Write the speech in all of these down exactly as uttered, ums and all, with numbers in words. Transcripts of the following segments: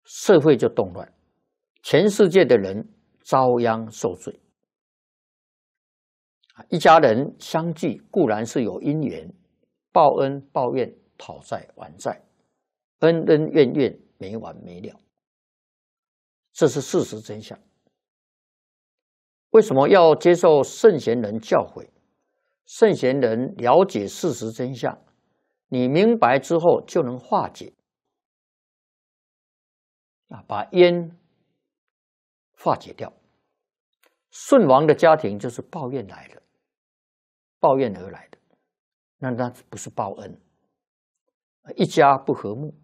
社会就动乱，全世界的人遭殃受罪。一家人相聚固然是有因缘，报恩报怨，讨债还债，恩恩怨怨没完没了，这是事实真相。为什么要接受圣贤人教诲？圣贤人了解事实真相，你明白之后就能化解，啊，把冤化解掉。舜王的家庭就是抱怨来的，抱怨而来的，那那不是报恩，一家不和睦。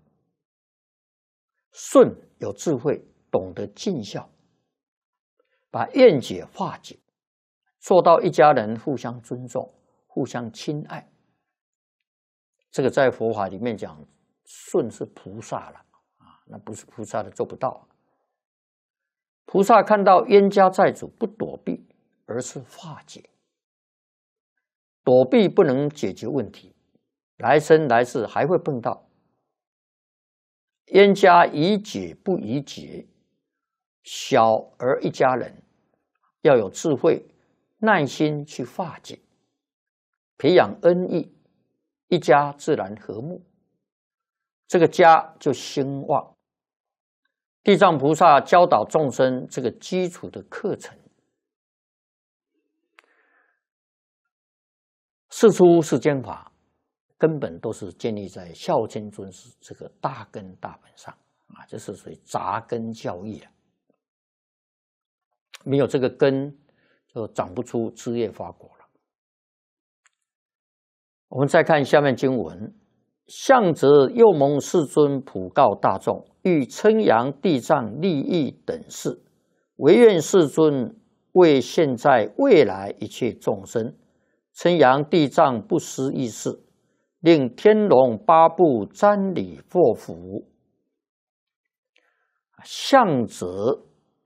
舜有智慧，懂得尽孝，把怨结化解，做到一家人互相尊重、互相亲爱。这个在佛法里面讲，舜是菩萨了啊，那不是菩萨的做不到。菩萨看到冤家债主不躲避，而是化解。躲避不能解决问题，来生来世还会碰到。冤家宜解不宜结，小而一家人要有智慧，耐心去化解，培养恩义，一家自然和睦，这个家就兴旺。地藏菩萨教导众生这个基础的课程，世出世间法根本都是建立在孝亲尊师这个大根大本上啊，这是属于扎根教义了。没有这个根，就长不出枝叶发果了。我们再看下面经文：向则又蒙世尊普告大众，欲称扬地藏利益等事，唯愿世尊为现在未来一切众生称扬地藏不思议事，令天龙八部瞻礼作福。向则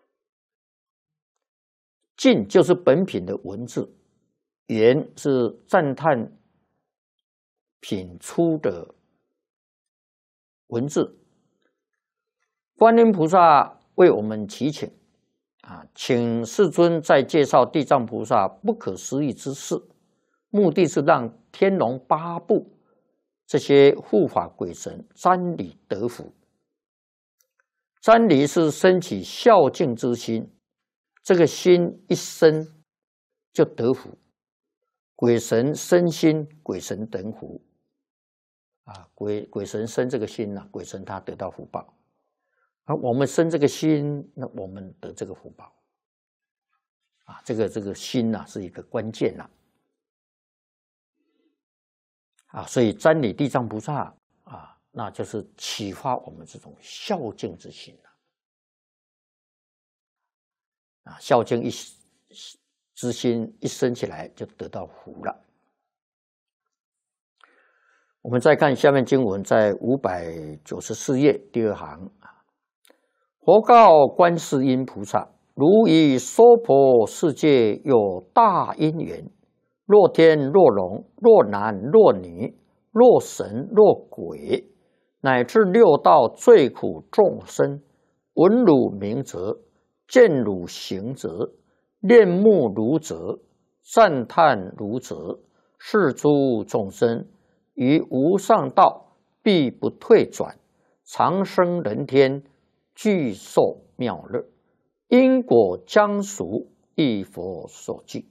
尽就是本品的文字，言是赞叹品出的文字。观音菩萨为我们祈请啊，请世尊再介绍地藏菩萨不可思议之事，目的是让天龙八部这些护法鬼神瞻礼得福。瞻礼是升起孝敬之心，这个心一生就得福。鬼神生心，鬼神等福啊！鬼鬼神生这个心呐、啊，鬼神他得到福报。而我们生这个心，那我们得这个福报啊！这个这个心呐、啊，是一个关键呐、啊！啊，所以瞻礼地藏菩萨啊，那就是启发我们这种孝敬之心呐、啊！啊，孝敬一之心一生起来，就得到福了。我们再看下面经文，在五百九十四页第二行。佛告观世音菩萨：如以娑婆世界有大因缘，若天若龙，若男若女，若神若鬼，乃至六道最苦众生，闻汝名者，见汝行者，念慕汝者，赞叹汝者，是诸众生于无上道必不退转，长生人天，具受妙乐，因果将属，亦佛所记。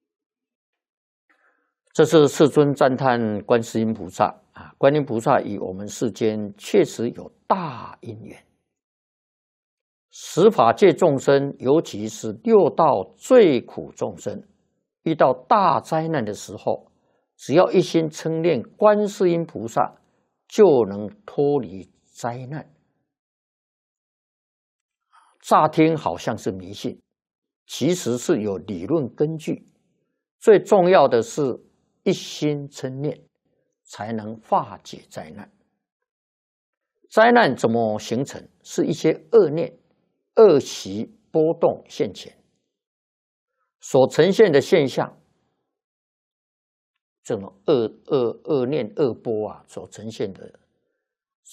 这是世尊赞叹观世音菩萨啊，观音菩萨与我们世间确实有大因缘。十法界众生，尤其是六道最苦众生，遇到大灾难的时候，只要一心称念观世音菩萨，就能脱离灾难。乍听好像是迷信，其实是有理论根据。最重要的是一心称念，才能化解灾难。灾难怎么形成？是一些恶念、恶习波动现前，所呈现的现象，这种恶恶恶念恶波啊，所呈现的